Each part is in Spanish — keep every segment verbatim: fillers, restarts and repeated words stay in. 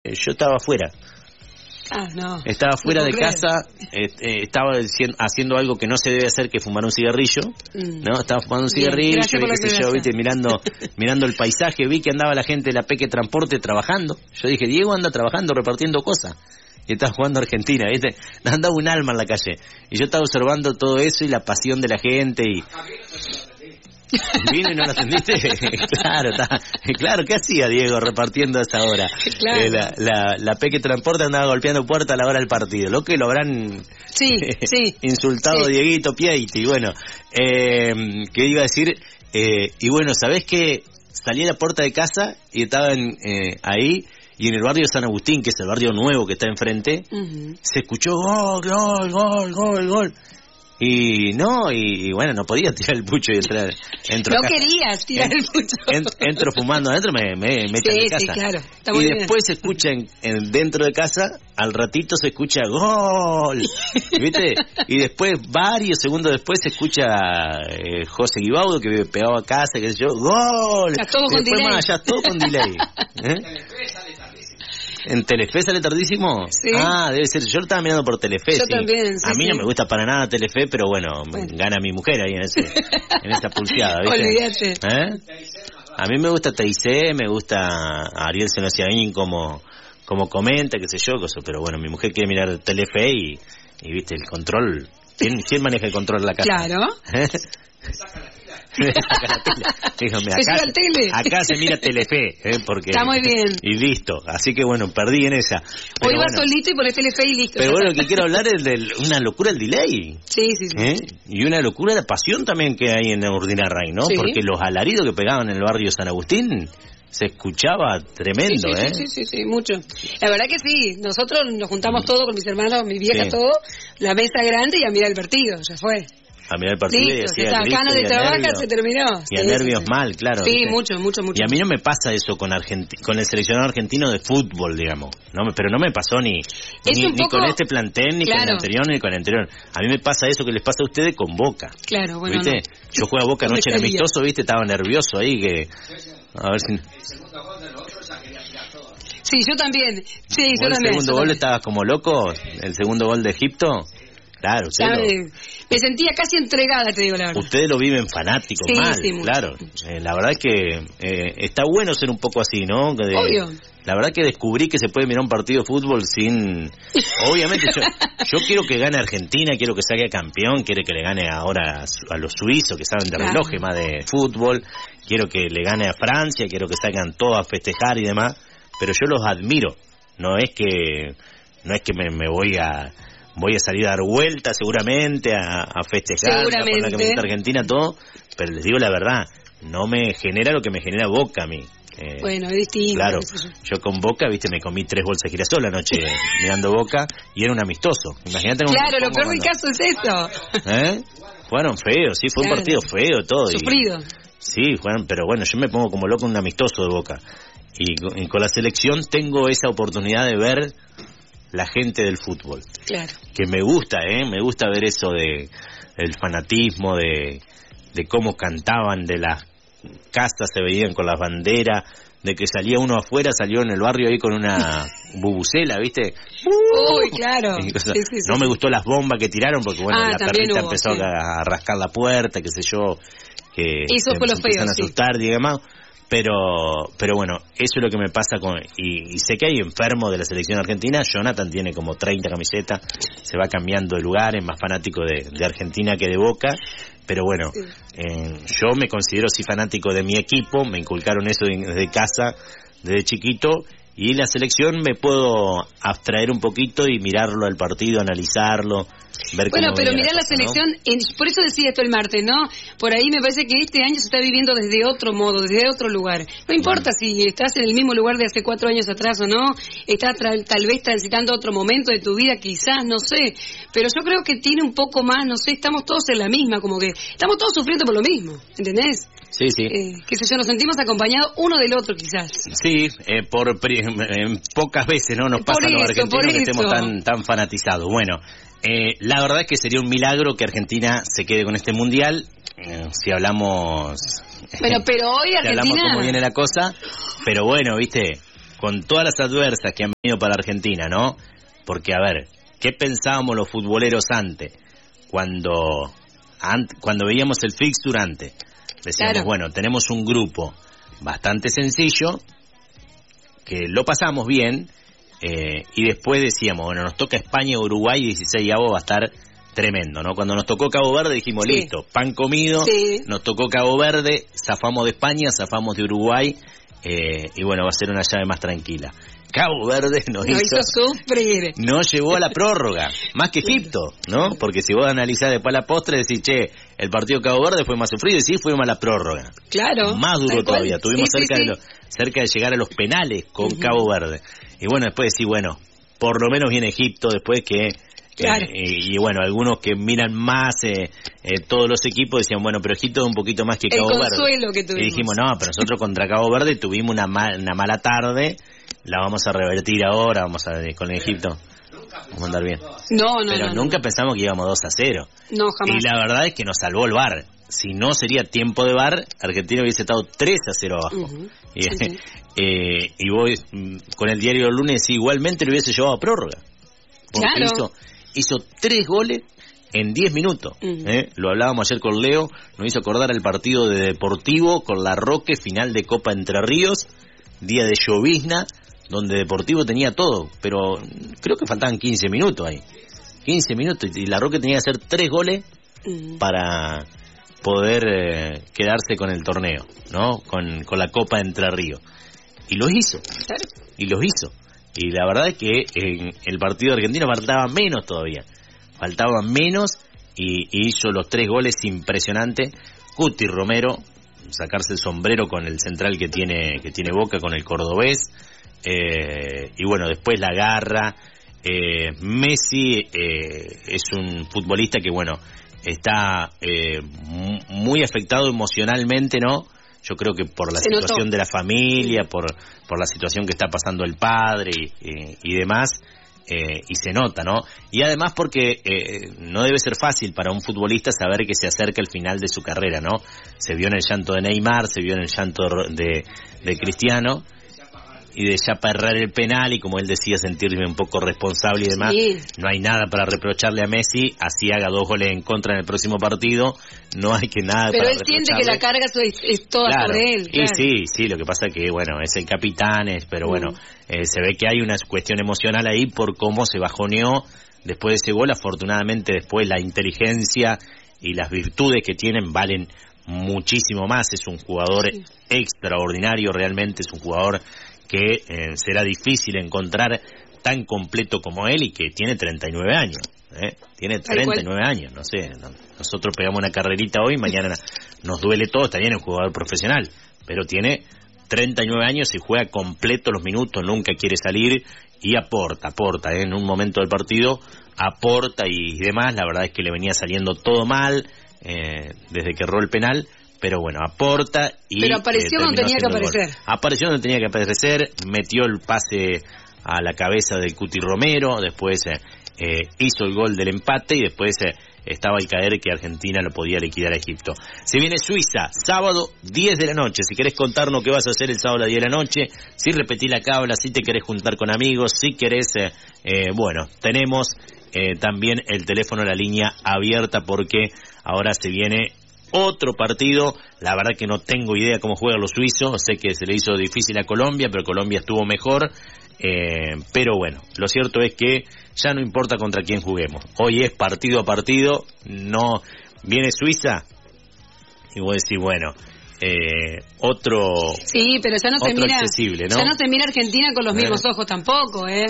yo estaba afuera. Ah, no. Estaba fuera no de creer. casa, eh, eh, estaba haciendo algo que no se debe hacer, que es fumar un cigarrillo, mm. ¿no? Estaba fumando un Bien, cigarrillo y qué sé yo, viste, mirando, mirando el paisaje, vi que andaba la gente de la Peque Transporte trabajando. Yo dije, Diego anda trabajando, repartiendo cosas. Y estaba jugando Argentina, viste, andaba un alma en la calle. Y yo estaba observando todo eso y la pasión de la gente y... Vino y no lo atendiste. Claro, está, claro, ¿qué hacía Diego repartiendo a esa hora? Claro. Eh, la, la, la Peque Transporte andaba golpeando puerta a la hora del partido. Lo que lo habrán sí, sí, insultado sí. Dieguito Piaiti. Bueno, eh, ¿qué iba a decir? Eh, y bueno, ¿sabés qué? Salí a la puerta de casa y estaban eh, ahí. Y en el barrio de San Agustín, que es el barrio nuevo que está enfrente, uh-huh. se escuchó gol, gol, gol, gol, gol. Y no, y, y bueno, no podía tirar el pucho y entrar. Entro no acá, querías tirar en, el pucho. En, entro fumando adentro, me, me, me sí, echan de casa. Sí, claro. Está y muy después bien. se escucha en, en, dentro de casa, al ratito se escucha gol, ¿viste? Y después, varios segundos después, se escucha eh, José Guibaudo, que pegaba a casa, que sé yo, gol. Ya todo con después delay. Más allá, todo con delay. ¿Eh? ¿En Telefe sale tardísimo? Sí. Ah, debe ser. Yo lo estaba mirando por Telefe. Yo sí. también, sí, A mí sí. no me gusta para nada Telefe, pero bueno, bueno. gana mi mujer ahí en, ese, en esa pulseada, ¿viste? Olvídate. ¿Eh? A mí me gusta T I C, me gusta Ariel Senociaín como, como comenta, qué sé yo, cosa, pero bueno, mi mujer quiere mirar Telefe y, y viste, el control. ¿Quién, quién maneja el control de la casa? Claro. ¿Eh? Dígame, acá, acá se mira Telefe, ¿eh? Porque está muy bien y listo, así que bueno, perdí en esa. Pero hoy bueno, vas solito y ponés Telefe y listo. Pero bueno, lo que quiero hablar es de una locura el delay. Sí, sí, sí. ¿Eh? Y una locura la pasión también que hay en Urdinarray, ¿no? Sí. Porque los alaridos que pegaban en el barrio San Agustín se escuchaba tremendo, sí, sí, ¿eh? Sí, sí, sí, mucho. La verdad que sí, nosotros nos juntamos todos con mis hermanos, mis viejas, sí. todo, la mesa grande y a mirar el partido, ya fue. A mirar el partido listo, y decía acá no le trabaja, se terminó. Y a sí, nervios sí, mal, claro. Sí, ¿viste? mucho, mucho, mucho. Y a mí no me pasa eso con Argenti- con el seleccionado argentino de fútbol, digamos. No, pero no me pasó ni, ni, poco... ni con este plantel, ni claro. con el anterior, ni con el anterior. A mí me pasa eso que les pasa a ustedes con Boca. Claro, bueno, ¿viste? no. Yo jugué a Boca anoche en amistoso, ¿viste? Estaba nervioso ahí que... A ver si... Sí, yo también. Sí, yo el también. segundo yo gol también. estabas como loco, el segundo gol de Egipto. Claro, usted lo, me sentía casi entregada, te digo la verdad. Ustedes lo viven fanáticos, sí, mal, sí, mucho, claro. Mucho. Eh, la verdad es que eh, está bueno ser un poco así, ¿no? De, Obvio. La verdad que descubrí que se puede mirar un partido de fútbol sin... Obviamente yo, yo quiero que gane Argentina, quiero que salga campeón, quiero que le gane ahora a los suizos que saben de claro. reloj más de fútbol, quiero que le gane a Francia, quiero que salgan todos a festejar y demás, pero yo los admiro. No es que no es que me, me voy a... Voy a salir a dar vueltas seguramente, a, a festejar, a poner la camiseta argentina, todo, pero les digo la verdad, no me genera lo que me genera Boca a mí. Eh, bueno, es distinto. Claro, yo con Boca, viste, me comí tres bolsas de girasol anoche mirando Boca y era un amistoso. Imagínate cómo... Claro, lo peor cuando... del caso es eso. ¿Eh? Fueron feos, sí, fue claro. un partido feo todo. Sufrido. Y... Sí, fueron, pero bueno, yo me pongo como loco en un amistoso de Boca. Y, y con la selección tengo esa oportunidad de ver la gente del fútbol. Claro. Que me gusta, ¿eh? Me gusta ver eso de el fanatismo, de, de cómo cantaban, de las casas se veían con las banderas, de que salía uno afuera, salió en el barrio ahí con una bubucela, ¿viste? Uy, claro. Sí, sí, sí. No me gustó las bombas que tiraron porque, bueno, ah, la perrita hubo, empezó sí. a rascar la puerta, qué sé yo, que eso se, fue lo se feo, empiezan a sí. asustar y demás. Pero, pero bueno, eso es lo que me pasa con... Y, y sé que hay enfermos de la selección argentina. Jonathan tiene como treinta camisetas, se va cambiando de lugar, es más fanático de, de Argentina que de Boca. Pero bueno, sí. eh, yo me considero sí fanático de mi equipo, me inculcaron eso desde casa, desde chiquito. Y en la selección me puedo abstraer un poquito y mirarlo al partido, analizarlo, ver bueno, cómo pero viene mirá la, la cosa, selección, ¿no? en, por eso decía esto el martes, ¿no? Por ahí me parece que este año se está viviendo desde otro modo, desde otro lugar. No importa bueno. si estás en el mismo lugar de hace cuatro años atrás o no, estás tra- tal vez transitando otro momento de tu vida, quizás, no sé. Pero yo creo que tiene un poco más, no sé, estamos todos en la misma, como que estamos todos sufriendo por lo mismo, ¿entendés? Sí, sí. Eh, qué sé yo, nos sentimos acompañados uno del otro, quizás. Sí, eh, por pri- eh, pocas veces no nos pasa por a los eso, argentinos que eso. estemos tan tan fanatizados. Bueno, eh, la verdad es que sería un milagro que Argentina se quede con este mundial. Eh, si hablamos... Bueno, pero hoy Argentina... Si hablamos cómo viene la cosa, pero bueno, viste... con todas las adversas que han venido para Argentina, ¿no? Porque, a ver, ¿qué pensábamos los futboleros antes? Cuando, ant, cuando veíamos el fixture antes. Decíamos, claro, bueno, tenemos un grupo bastante sencillo, que lo pasamos bien, eh, y después decíamos, bueno, nos toca España, Uruguay, dieciseisavo va a estar tremendo, ¿no? Cuando nos tocó Cabo Verde dijimos, sí, listo, pan comido, sí, nos tocó Cabo Verde, zafamos de España, zafamos de Uruguay, eh, y bueno, va a ser una llave más tranquila. Cabo Verde nos, nos hizo, hizo sufrir. Nos llevó a la prórroga, más que Egipto, ¿no? Porque si vos analizás después la postre, decís, che, el partido Cabo Verde fue más sufrido, y sí, fuimos a la prórroga. Claro. Más duro todavía, tuvimos sí, cerca, sí, de lo, cerca de llegar a los penales con uh-huh. Cabo Verde. Y bueno, después decís, bueno, por lo menos viene Egipto, después que... Claro. Eh, y, y bueno, algunos que miran más eh, eh, todos los equipos decían, bueno, pero Egipto es un poquito más que Cabo Verde. Que tuvimos. Y dijimos, no, pero nosotros contra Cabo Verde tuvimos una, mal, una mala tarde, la vamos a revertir ahora, vamos a con Egipto. Vamos a andar bien. No, no, Pero no, nunca no. pensamos que íbamos dos a cero. No, jamás. Y la verdad es que nos salvó el V A R. Si no sería tiempo de V A R, Argentina hubiese estado tres a cero abajo. Uh-huh. Y, sí, sí. Eh, y vos con el diario del lunes igualmente lo hubiese llevado a prórroga. Porque claro. hizo, hizo tres goles en diez minutos. Uh-huh. ¿eh? Lo hablábamos ayer con Leo, nos hizo acordar el partido de Deportivo con La Roque, final de Copa Entre Ríos, día de llovizna, donde Deportivo tenía todo, pero creo que faltaban quince minutos ahí. quince minutos, y La Roque tenía que hacer tres goles uh-huh. para poder eh, quedarse con el torneo, ¿no? Con, con la Copa Entre Ríos. Y lo hizo. Claro. Y los hizo. Y la verdad es que en el partido argentino faltaba menos todavía. Faltaba menos y, y hizo los tres goles impresionantes. Cuti Romero, sacarse el sombrero con el central que tiene que tiene Boca, con el cordobés. Eh, y bueno, después la garra. Eh, Messi eh, es un futbolista que, bueno, está eh, muy afectado emocionalmente, ¿no? Yo creo que por la Se situación notó. de la familia, por por la situación que está pasando el padre y, y, y demás, eh, y se nota, ¿no? Y además porque eh, no debe ser fácil para un futbolista saber que se acerca el final de su carrera, ¿no? Se vio en el llanto de Neymar, se vio en el llanto de, de Cristiano, y de ya para errar el penal, y como él decía, sentirme un poco responsable y demás. Sí. No hay nada para reprocharle a Messi, así haga dos goles en contra en el próximo partido, no hay que nada Pero para él siente que la carga es, es toda claro. sobre él. Claro. Y sí, sí, lo que pasa que, bueno, es el capitán, es, pero mm. bueno, eh, se ve que hay una cuestión emocional ahí por cómo se bajoneó después de ese gol. Afortunadamente después la inteligencia y las virtudes que tienen valen muchísimo más. Es un jugador sí. extraordinario, realmente es un jugador que eh, será difícil encontrar tan completo como él, y que tiene treinta y nueve años, ¿eh? Tiene treinta y nueve años, no sé, no, nosotros pegamos una carrerita hoy, mañana nos duele todo, está bien, es un jugador profesional, pero tiene treinta y nueve años y juega completo los minutos, nunca quiere salir, y aporta, aporta, ¿eh? En un momento del partido aporta y demás. La verdad es que le venía saliendo todo mal eh, desde que erró el penal, pero bueno, aporta y... Pero apareció eh, donde tenía que aparecer. Apareció donde tenía que aparecer, metió el pase a la cabeza del Cuti Romero, después eh, eh, hizo el gol del empate, y después eh, estaba al caer que Argentina lo podía liquidar a Egipto. Se viene Suiza, sábado diez de la noche. Si querés contarnos qué vas a hacer el sábado a las diez de la noche, si repetí la cábala, si te querés juntar con amigos, si querés, eh, eh, bueno, tenemos eh, también el teléfono, la línea abierta, porque ahora se viene otro partido. La verdad que no tengo idea cómo juegan los suizos, sé que se le hizo difícil a Colombia, pero Colombia estuvo mejor, eh, pero bueno, lo cierto es que ya no importa contra quién juguemos, hoy es partido a partido. No viene Suiza y vos decís, bueno, eh, otro sí, pero ya no se mira accesible, ¿no? Ya no se mira Argentina con los mismos eh. ojos tampoco, ¿eh?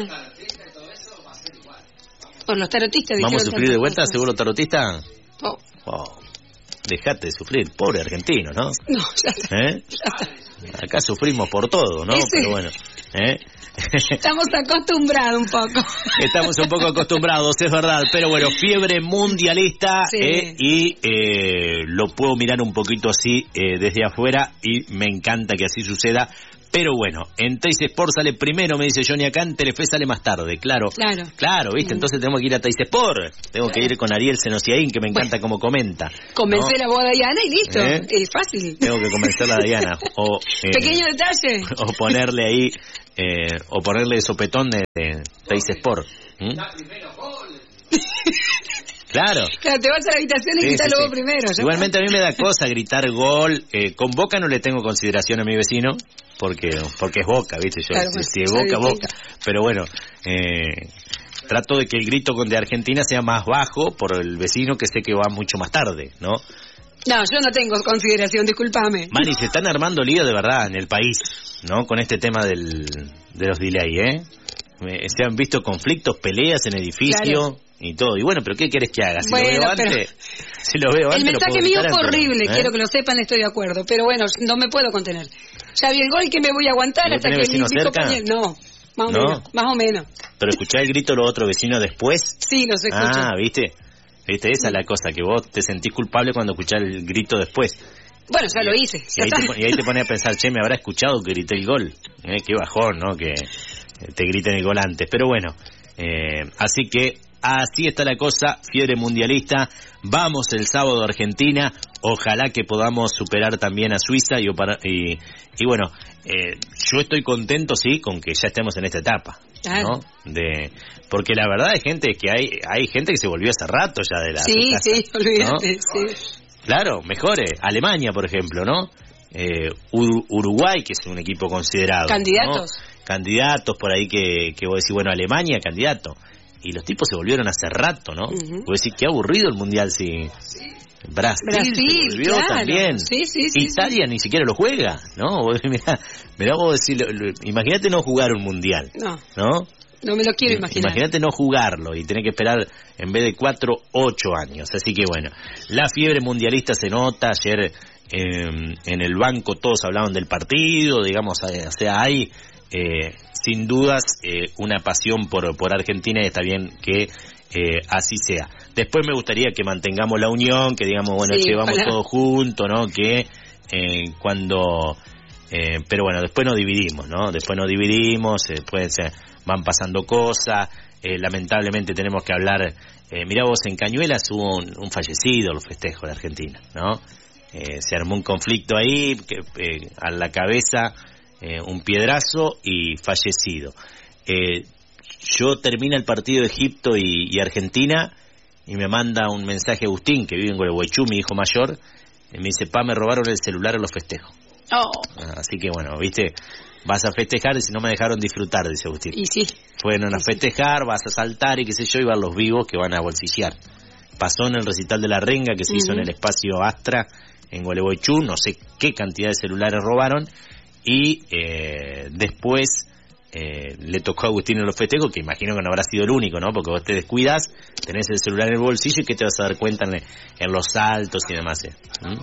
Por los tarotistas. ¿Vamos a sufrir de vuelta, cosas. Seguro tarotista? Oh. Oh. Dejate de sufrir, pobre argentino, ¿no? No, ya está. ¿Eh? Ya está. Acá sufrimos por todo, ¿no? Ese... Pero bueno, ¿eh? Estamos acostumbrados un poco. Estamos un poco acostumbrados, es verdad. Pero bueno, fiebre mundialista, sí. eh, y eh, lo puedo mirar un poquito así eh, desde afuera, y me encanta que así suceda. Pero bueno, en Teis Sport sale primero, me dice Johnny acá, en Telefe sale más tarde, claro. Claro. Claro, ¿viste? Mm. Entonces tenemos que ir a Teis Sport. Tengo que ir con Ariel Senosiaín, que me encanta bueno, cómo comenta. Convencer ¿no? a vos a Diana y listo. ¿Eh? Es fácil. Tengo que convencerla a Diana. O, eh, Pequeño detalle. O ponerle ahí eh, o ponerle sopetón de, de Teis Sport. ¿Mm? Claro. Claro, te vas a la habitación y sí, quitas sí, luego sí. primero. Igualmente a mí me da cosa gritar gol. Eh, con Boca no le tengo consideración a mi vecino, porque porque es Boca, ¿viste? Yo, claro, pues, si es Boca, Boca. Pero bueno, eh, trato de que el grito de Argentina sea más bajo por el vecino que sé que va mucho más tarde, ¿no? No, yo no tengo consideración, discúlpame. Mani, se están armando líos de verdad en el país, ¿no? Con este tema del, de los delay, ¿eh? Se han visto conflictos, peleas en edificio... Claro. Y todo, y bueno, pero ¿qué querés que haga? Si bueno, lo veo pero... antes, si lo veo antes, el mensaje mío fue horrible, ¿eh? Quiero que lo sepan, estoy de acuerdo, pero bueno, no me puedo contener. Ya vi el gol que me voy a aguantar hasta que mi, mi compañero... No, más o ¿No? menos, más o menos. Pero escuchá el grito de los otros vecinos después. Sí, los escucho. Ah, ¿viste? ¿Viste? Esa sí. Es la cosa, que vos te sentís culpable cuando escuchás el grito después. Bueno, ya y, lo hice. Y ahí, te, y ahí te pones a pensar, che, me habrá escuchado que grité el gol. Eh, qué bajón, ¿no? Que te griten el gol antes. Pero bueno, eh, así que... Así está la cosa, fiebre mundialista. Vamos el sábado a Argentina. Ojalá que podamos superar también a Suiza. Y, y, y bueno, eh, yo estoy contento, sí, con que ya estemos en esta etapa, ¿no? De, porque la verdad hay gente que hay hay gente que se volvió hace rato ya de la Sí, casa, sí, olvídate, ¿no? sí. Claro, mejores. Alemania, por ejemplo, ¿no? Eh, Ur- Uruguay, que es un equipo considerado. Candidatos. ¿no? Candidatos por ahí que, que vos decís, bueno, Alemania, candidato. Y los tipos se volvieron hace rato, ¿no? Uh-huh. Vos decís, qué aburrido el Mundial si... Brasil, Brasil se volvió claro. también. Sí, sí, sí, Italia sí. ni siquiera lo juega, ¿no? Mirá, mirá vos decís, imagínate no jugar un Mundial. No. ¿No? No me lo quiero imaginar. Imagínate no jugarlo y tener que esperar en vez de cuatro, ocho años. Así que bueno, la fiebre mundialista se nota. Ayer eh, en el banco todos hablaban del partido, digamos, o sea, hay... Eh, sin dudas eh, una pasión por, por Argentina y está bien que eh, así sea. Después me gustaría que mantengamos la unión, que digamos, bueno, sí, llevamos ojalá. todos juntos, ¿no? Que eh, cuando... Eh, pero bueno, después nos dividimos, ¿no? Después nos dividimos, eh, pueden ser, van pasando cosas, eh, lamentablemente tenemos que hablar... Eh, mirá vos, en Cañuelas hubo un, un fallecido, el festejo de Argentina, ¿no? Eh, se armó un conflicto ahí, que eh, a la cabeza... Eh, un piedrazo y fallecido. Eh, yo termino el partido de Egipto y, y Argentina y me manda un mensaje Agustín, que vive en Gualeguaychú, mi hijo mayor, y me dice, pa, me robaron el celular en los festejos. Oh. Así que bueno, viste, vas a festejar y si no me dejaron disfrutar, dice Agustín. Y sí. Fueron y a festejar, sí. Vas a saltar y qué sé yo, y van los vivos que van a bolsillar. Pasó en el recital de La Renga, que se uh-huh. hizo en el espacio Astra, en Gualeguaychú, no sé qué cantidad de celulares robaron. Y eh, después eh, le tocó a Agustín en los festejos, que imagino que no habrá sido el único, ¿no? Porque vos te descuidas, tenés el celular en el bolsillo y que te vas a dar cuenta en, en los saltos y demás. ¿eh? ¿Mm?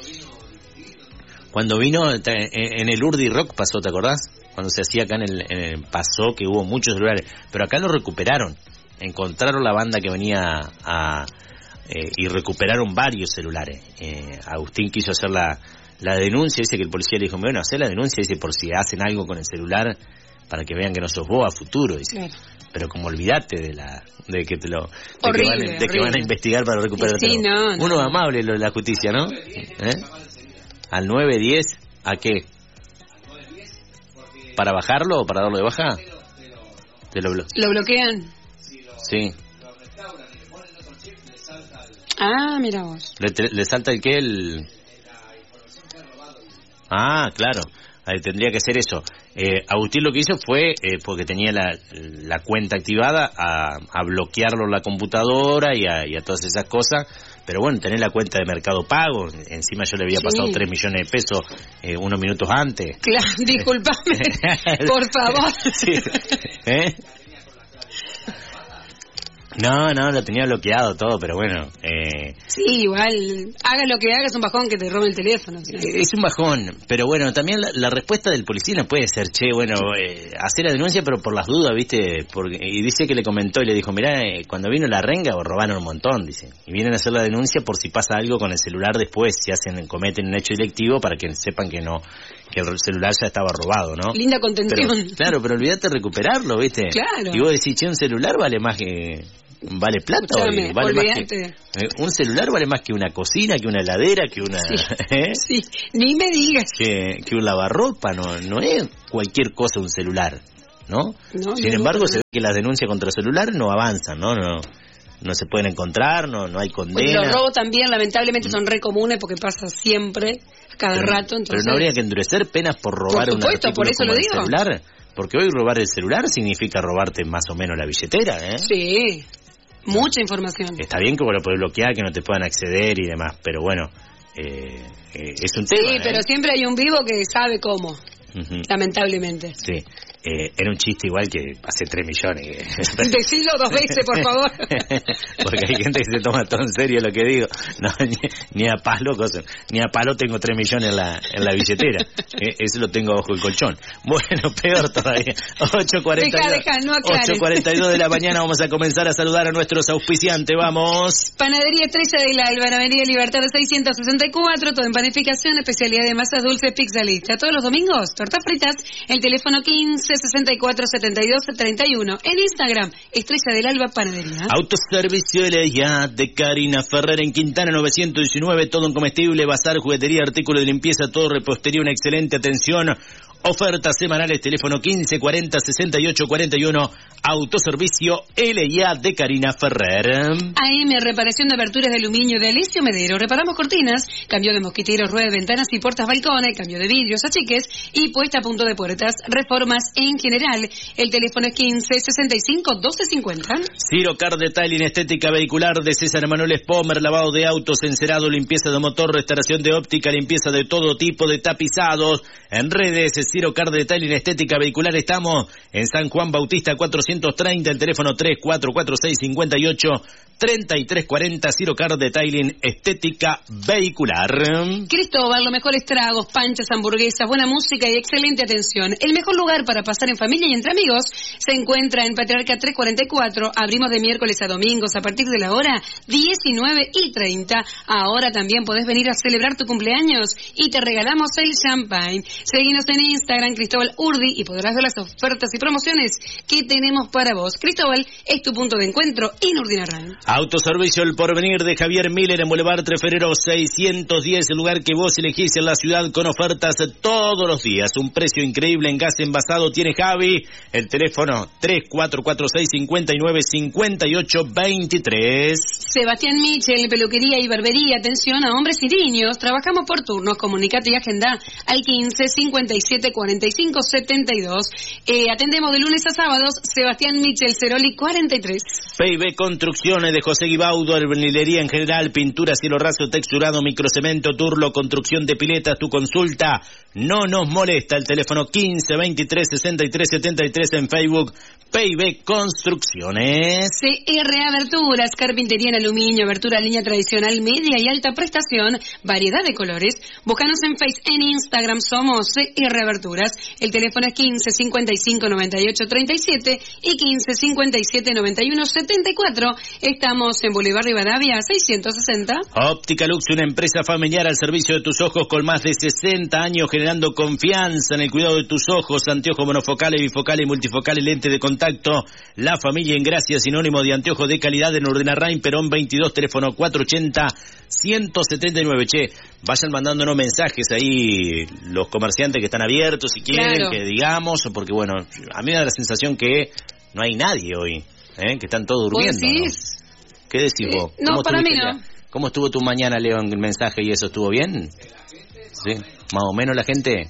Cuando vino en, en el Urdi Rock pasó, ¿te acordás? Cuando se hacía acá en el, en el pasó que hubo muchos celulares, pero acá lo recuperaron, encontraron la banda que venía a eh, y recuperaron varios celulares. Eh, Agustín quiso hacer la La denuncia, dice que el policía le dijo, bueno, hacé la denuncia, dice, por si hacen algo con el celular, para que vean que no sos vos a futuro, dice. Claro. Pero como olvidate de la de que te lo de, horrible, que, van, de que van a investigar para recuperar sí, no, uno no. amable lo de la justicia, ¿no? ¿Eh? Al nueve diez, ¿a qué? ¿Para bajarlo o para darlo de baja? Te lo, blo- ¿Lo bloquean? Sí. Ah, mira vos. ¿Le, le salta el qué? El... Ah, claro, ahí tendría que ser eso. Eh, Agustín lo que hizo fue, eh, porque tenía la, la cuenta activada, a, a bloquearlo en la computadora y a, y a todas esas cosas. Pero bueno, tenés la cuenta de Mercado Pago, encima yo le había sí. pasado tres millones de pesos eh, unos minutos antes. Claro, disculpame, por favor. Sí. ¿Eh? No, no, lo tenía bloqueado todo, pero bueno. Eh... Sí, igual, hagas lo que hagas, es un bajón que te robe el teléfono. ¿Sí? Es un bajón, pero bueno, también la, la respuesta del policía no puede ser, che, bueno, eh, hacer la denuncia, pero por las dudas, ¿viste? Porque, y dice que le comentó y le dijo, mirá, eh, cuando vino la renga, robaron un montón, dice. Y vienen a hacer la denuncia por si pasa algo con el celular después, si hacen cometen un hecho delictivo, para que sepan que no, que el celular ya estaba robado, ¿no? Linda contención. Pero, claro, pero olvídate de recuperarlo, ¿viste? Claro. Y vos decís, che, un celular vale más que... vale plata. Escuchame, hoy, vale más olvídate. que, eh, un celular vale más que una cocina, que una heladera, que una... Sí, ¿eh? sí. Ni me digas. Que, que un lavarropa, no, no es cualquier cosa un celular, ¿no? no Sin no, embargo, no. se ve que las denuncias contra celulares no avanzan, ¿no? No, no se pueden encontrar, no, no hay condena. Bueno, los robos también, lamentablemente, son re comunes porque pasa siempre, a cada pero, rato. Entonces... pero no habría que endurecer penas por robar Por un supuesto, artículo por eso como lo el digo. celular. Porque hoy robar el celular significa robarte más o menos la billetera, ¿eh? Sí, mucha información. Está bien que vos lo podés bloquear, que no te puedan acceder y demás, pero bueno, eh, eh, es un tema. Sí, ¿eh? pero siempre hay un vivo que sabe cómo, uh-huh. lamentablemente. Sí, eh, era un chiste igual que hace tres millones. Decilo dos veces, por favor. Porque hay gente que se toma todo en serio lo que digo. No, ni, ni a palo, cosa, ni a palo tengo tres millones en la, en la billetera. Eh, eso lo tengo bajo el colchón. Bueno, peor todavía. ocho cuarenta y dos, Deja, deja, no aclares. ocho cuarenta y dos de la mañana vamos a comenzar a saludar a nuestros auspiciantes. Vamos. Panadería Estrella del Alba, en Avenida Libertad seiscientos sesenta y cuatro, todo en panificación, especialidad de masas dulces, pizza lista. Todos los domingos, tortas fritas, el teléfono quince sesenta y cuatro setenta y dos treinta y uno. En Instagram, Estrella del Alba Panadería. Autoservicio L A de Karina Ferrer en Quintana novecientos diecinueve, todo en comestible, bazar, juguetería, artículos de limpieza, todo repostería, una excelente atención. Ofertas semanales, teléfono quince cuarenta sesenta y ocho cuarenta y uno, Autoservicio L A de Karina Ferrer. A M, reparación de aberturas de aluminio de Alicio Medero. Reparamos cortinas, cambio de mosquiteros, ruedas de ventanas y puertas balcones, cambio de vidrios, achiques y puesta a punto de puertas. Reformas en general. El teléfono es quince sesenta y cinco doce cincuenta. Ciro Car Detailing, estética vehicular de César Manuel Spomer, lavado de autos, encerado, limpieza de motor, restauración de óptica, limpieza de todo tipo de tapizados. En redes, Ciro Car Detailing, estética vehicular. Estamos en San Juan Bautista cuatrocientos treinta, el teléfono tres cuatro cuatro seis cinco ocho tres tres cuatro cero. Ciro Car Detailing, estética vehicular. Cristóbal, los mejores tragos, panchas, hamburguesas, buena música y excelente atención. El mejor lugar para pasar en familia y entre amigos se encuentra en Patriarca trescientos cuarenta y cuatro. Abrimos de miércoles a domingos a partir de la hora diecinueve y treinta. Ahora también podés venir a celebrar tu cumpleaños y te regalamos el champagne. Seguinos en Instagram, Cristóbal Urdi, y podrás ver las ofertas y promociones que tenemos para vos. Cristóbal es tu punto de encuentro en Urdinarran. Autoservicio El Porvenir de Javier Miller en Boulevard tres Febrero seiscientos diez, el lugar que vos elegís en la ciudad con ofertas todos los días. Un precio increíble en gas envasado tiene Javi. El teléfono tres cuatro cuatro seis cinco nueve cinco ocho dos tres. Sebastián Michel, peluquería y barbería, atención a hombres y niños. Trabajamos por turnos, comunicate y agenda al quince cincuenta y siete cuarenta y cinco setenta y dos. Eh, atendemos de lunes a sábados. Sebastián Michel, Ceroli cuarenta y tres. P I B Construcciones de José Guibaudo, albañilería en general, pintura, cielo raso, texturado, microcemento, turlo, construcción de piletas. Tu consulta no nos molesta. El teléfono quince veintitrés sesenta y tres setenta y tres, en Facebook, P I B Construcciones. C R A Aberturas, carpintería en aluminio, abertura línea tradicional, media y alta prestación, variedad de colores. Búscanos en Face, en Instagram, somos C R Aberturas. El teléfono es quince cincuenta y cinco noventa y ocho treinta y siete y quince cincuenta y siete noventa y uno setenta y cuatro. Estamos en Bolívar Rivadavia seiscientos sesenta. Óptica Lux, una empresa familiar al servicio de tus ojos con más de sesenta años, generando confianza en el cuidado de tus ojos. Anteojos monofocales, bifocales, multifocales, lentes de contacto. La familia en Gracia, sinónimo de anteojos de calidad en Urdenarrain, Perón veintidós, teléfono cuatrocientos ochenta, ciento setenta y nueve. Che, vayan mandándonos mensajes ahí los comerciantes que están abiertos, si quieren, claro, que digamos, porque bueno, a mí me da la sensación que no hay nadie hoy, ¿eh? Que están todos durmiendo, ¿no? ¿Qué decís vos? Eh, no, para mí no. ¿Cómo estuvo tu mañana, Leo, en el mensaje y eso? ¿Estuvo bien? Sí, más o menos la gente...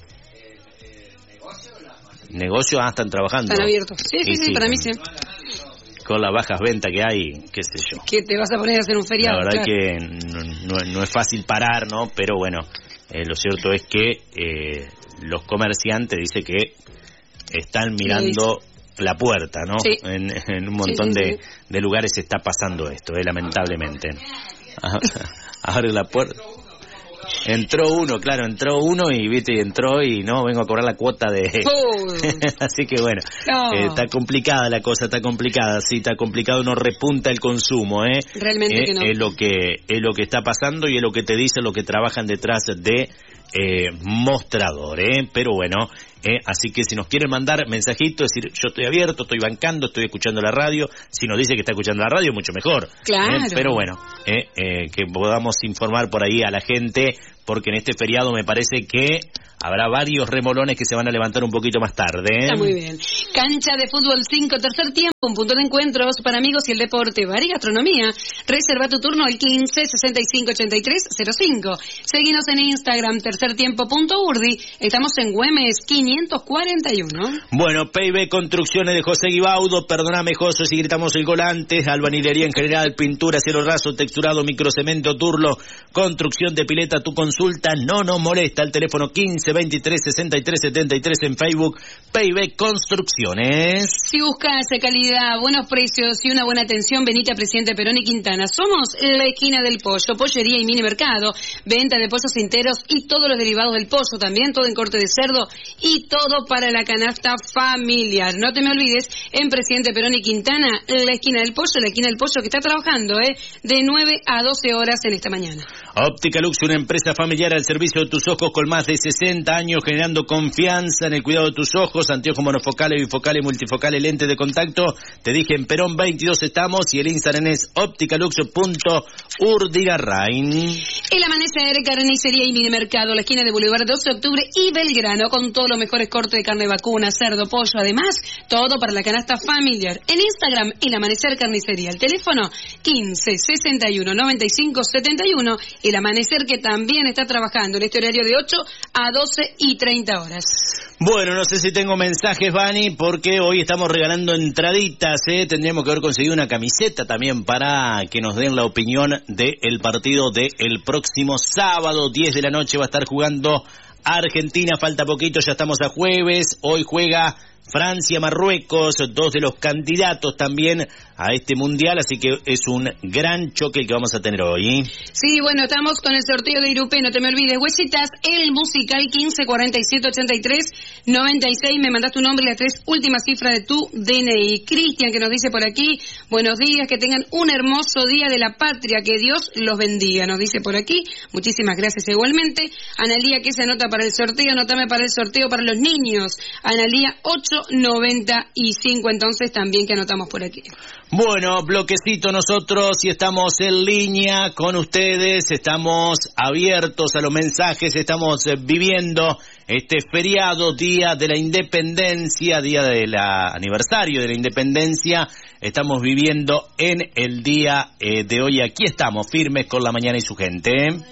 Negocios, ah, están trabajando. Están abiertos. Sí, sí, sí, sí, para mí sí. Con las bajas ventas que hay, qué sé yo. ¿Qué te vas a poner a hacer un feriado? La verdad claro, que no, no, no es fácil parar, ¿no? Pero bueno, eh, lo cierto es que eh, los comerciantes dicen que están mirando sí. la puerta, ¿no? Sí. En, en un montón sí, sí, de, sí. de lugares se está pasando esto, eh, lamentablemente. Abre la puerta. Entró uno, claro, entró uno y viste, entró y no, vengo a cobrar la cuota de... Uh. Así que bueno, no. eh, está complicada la cosa, está complicada, sí, está complicado, no repunta el consumo, ¿eh? Realmente eh, que no. Es lo que, es lo que está pasando y es lo que te dice lo que trabajan detrás de eh, mostrador, ¿eh? Pero bueno, eh, así que si nos quieren mandar mensajitos, decir yo estoy abierto, estoy bancando, estoy escuchando la radio, si nos dice que está escuchando la radio, mucho mejor. Claro. ¿eh? Pero bueno, eh, eh, que podamos informar por ahí a la gente, porque en este feriado me parece que habrá varios remolones que se van a levantar un poquito más tarde. ¿eh? Está muy bien. Cancha de fútbol cinco, tercer tiempo, un punto de encuentros para amigos y el deporte, bar y gastronomía. Reserva tu turno al quince sesenta y cinco ochenta y tres cero cinco. Seguinos en Instagram, tercertiempo.urdi. Estamos en Güemes quinientos cuarenta y uno. Bueno, P I B Construcciones de José Guibaudo, perdóname José si gritamos el gol antes, albañilería en general, pintura, cielo raso, texturado, microcemento, turlo, construcción de pileta, tu consulta no nos molesta, el teléfono quince veintitrés sesenta y tres setenta y tres en Facebook, P I B Construcciones. Si buscas calidad, buenos precios y una buena atención, venite a Presidente Perón y Quintana. Somos la esquina del pollo, pollería y mini mercado, venta de pollos enteros y todos los derivados del pollo, también todo en corte de cerdo y todo para la canasta familiar. No te me olvides, en Presidente Perón y Quintana, la esquina del pollo, la esquina del pollo que está trabajando, ¿eh? de nueve a doce horas en esta mañana. Óptica Lux, una empresa familiar al servicio de tus ojos con más de sesenta años, generando confianza en el cuidado de tus ojos, anteojos monofocales, bifocales, multifocales, lentes de contacto. Te dije, en Perón veintidós estamos y el Instagram es opticalux punto urdigarrain. El Amanecer, carnicería y mini mercado, la esquina de Boulevard doce de octubre y Belgrano, con todos los mejores cortes de carne vacuna, cerdo, pollo, además, todo para la canasta familiar. En Instagram, El Amanecer Carnicería, el teléfono quince sesenta y uno noventa y cinco setenta y uno. El Amanecer que también está trabajando en este horario de ocho a doce y treinta horas. Bueno, no sé si tengo mensajes, Vani, porque hoy estamos regalando entraditas, ¿eh? Tendríamos que haber conseguido una camiseta también para que nos den la opinión del partido del próximo sábado, diez de la noche va a estar jugando Argentina, falta poquito, ya estamos a jueves, hoy juega Francia, Marruecos, dos de los candidatos también a este mundial, así que es un gran choque el que vamos a tener hoy. Sí, bueno, estamos con el sorteo de Irupé, no te me olvides, Huesitas, el musical quince cuarenta y siete ochenta y tres noventa y seis, me mandas tu nombre y las tres últimas cifras de tu D N I. Cristian, que nos dice por aquí, buenos días, que tengan un hermoso día de la patria, que Dios los bendiga, nos dice por aquí, muchísimas gracias igualmente. Analía, que se anota para el sorteo, anótame para el sorteo para los niños, Analía ocho noventa y cinco, entonces también que anotamos por aquí. Bueno, bloquecito nosotros y estamos en línea con ustedes, estamos abiertos a los mensajes, estamos eh, viviendo este feriado, Día de la Independencia, Día del aniversario de la Independencia, estamos viviendo en el día eh, de hoy, aquí estamos firmes con la mañana y su gente.